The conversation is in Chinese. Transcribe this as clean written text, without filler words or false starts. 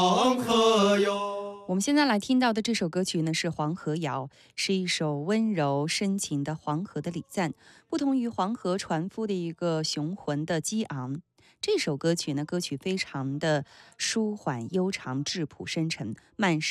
黄河哟。 我们现在来听到的这首歌曲呢是《黄河谣》，是一首温柔深情的黄河的礼赞。不同于黄河船夫的一个雄浑的激昂，这首歌曲呢，歌曲非常的舒缓悠长、质朴深沉，慢